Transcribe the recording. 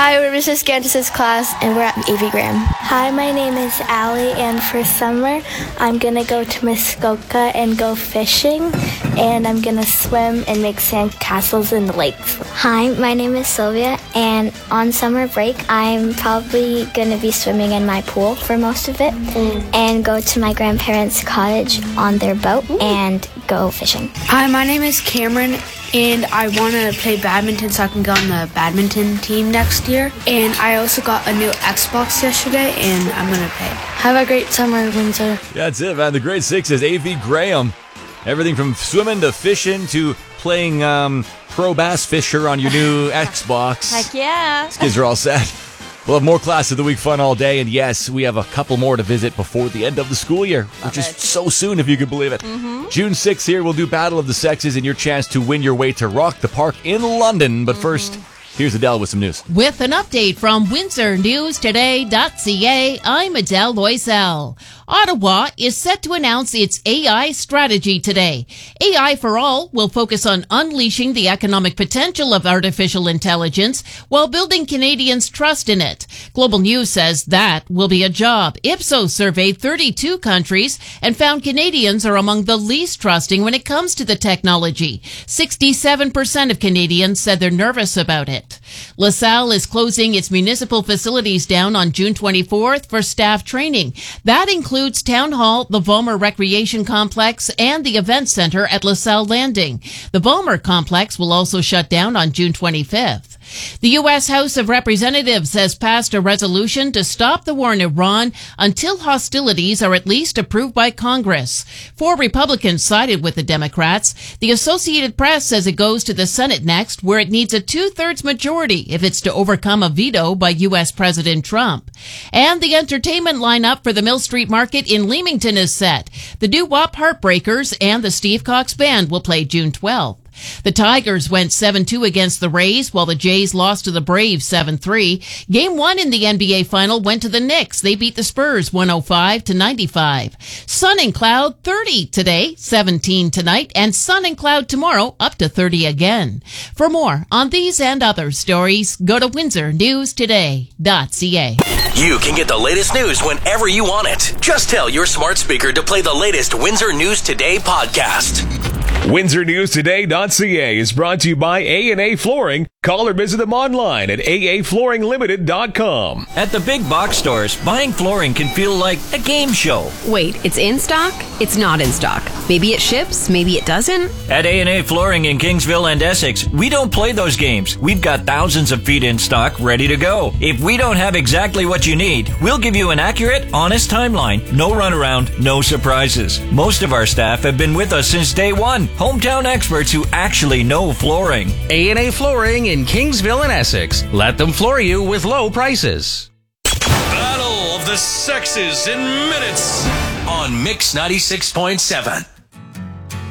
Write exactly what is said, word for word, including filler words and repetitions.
Hi, we're Missus Gantis' class, and we're at A V Graham. Hi, my name is Allie, and for summer, I'm going to go to Muskoka and go fishing, and I'm going to swim and make sand castles in the lakes. Hi, my name is Sylvia, and on summer break, I'm probably going to be swimming in my pool for most of it, mm. and go to my grandparents' cottage on their boat Ooh. and go fishing. Hi, my name is Cameron, and I want to play badminton so I can go on the badminton team next year. And I also got a new Xbox yesterday, and I'm going to play. Have a great summer, Windsor. That's it, man. The grade six is A V Graham. Everything from swimming to fishing to playing um, pro bass fisher on your new Xbox. Heck yeah. These kids are all set. We'll have more Class of the Week fun all day, and yes, we have a couple more to visit before the end of the school year, which Love is it. so soon, if you could believe it. Mm-hmm. June sixth here, we'll do Battle of the Sexes and your chance to win your way to Rock the Park in London. But mm-hmm. first, here's Adele with some news. With an update from Windsor News Today dot C A, I'm Adele Loisel. Ottawa is set to announce its A I strategy today. A I for All will focus on unleashing the economic potential of artificial intelligence while building Canadians' trust in it. Global News says that will be a job. Ipsos surveyed thirty-two countries and found Canadians are among the least trusting when it comes to the technology. sixty-seven percent of Canadians said they're nervous about it. LaSalle is closing its municipal facilities down on June twenty-fourth for staff training. That includes Town Hall, the Vollmer Recreation Complex, and the Event Center at LaSalle Landing. The Vollmer Complex will also shut down on June twenty-fifth. The U S House of Representatives has passed a resolution to stop the war in Iran until hostilities are at least approved by Congress. Four Republicans sided with the Democrats. The Associated Press says it goes to the Senate next, where it needs a two-thirds majority if it's to overcome a veto by U S President Trump. And the entertainment lineup for the Mill Street Market in Leamington is set. The doo-wop Heartbreakers and the Steve Cox Band will play June twelfth. The Tigers went seven two against the Rays, while the Jays lost to the Braves seven three. Game one in the N B A final went to the Knicks. They beat the Spurs one oh five to ninety-five. Sun and cloud thirty today, seventeen tonight, and sun and cloud tomorrow up to thirty again. For more on these and other stories, go to Windsor News Today dot C A. You can get the latest news whenever you want it. Just tell your smart speaker to play the latest Windsor News Today podcast. Windsor News Today dot C A is brought to you by A and A Flooring. Call or visit them online at A A Flooring Limited dot com. At the big box stores, buying flooring can feel like a game show. Wait, it's in stock? It's not in stock. Maybe it ships, maybe it doesn't. At A and A Flooring in Kingsville and Essex, we don't play those games. We've got thousands of feet in stock ready to go. If we don't have exactly what you need, we'll give you an accurate, honest timeline. No runaround, no surprises. Most of our staff have been with us since day one. Hometown experts who actually know flooring. A and A Flooring in Kingsville and Essex. Let them floor you with low prices. Battle of the Sexes in minutes on Mix ninety-six point seven.